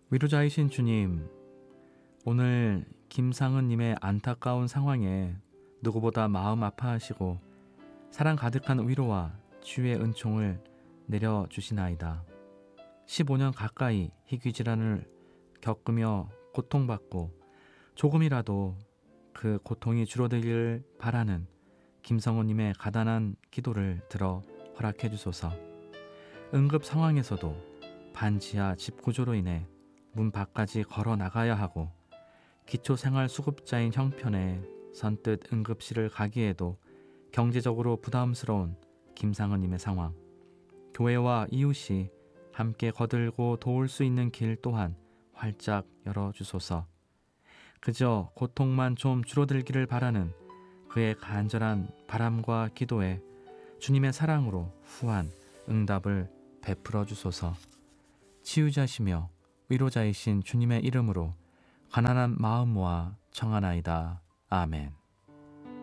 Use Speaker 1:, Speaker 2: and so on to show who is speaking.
Speaker 1: 위로자이신 주님, 오늘 김상은님의 안타까운 상황에 누구보다 마음 아파하시고 사랑 가득한 위로와 치유의 은총을 내려주시나이다. 15년 가까이 희귀질환을 겪으며 고통받고 조금이라도 그 고통이 줄어들기를 바라는 김성호님의 가단한 기도를 들어 허락해 주소서. 응급 상황에서도 반지하 집 구조로 인해 문 밖까지 걸어 나가야 하고 기초생활수급자인 형편에 선뜻 응급실을 가기에도 경제적으로 부담스러운 김상은님의 상황, 교회와 이웃이 함께 거들고 도울 수 있는 길 또한 활짝 열어주소서. 그저 고통만 좀 줄어들기를 바라는 그의 간절한 바람과 기도에 주님의 사랑으로 후한 응답을 베풀어 주소서. 치유자시며 위로자이신 주님의 이름으로 가난한 마음 모아 청하나이다. 아멘.